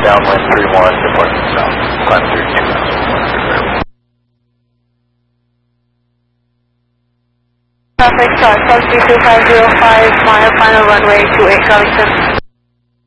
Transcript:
downwind 31, departing south, climb 32,100. Traffic start, 22505, mile final runway 28 Galveston.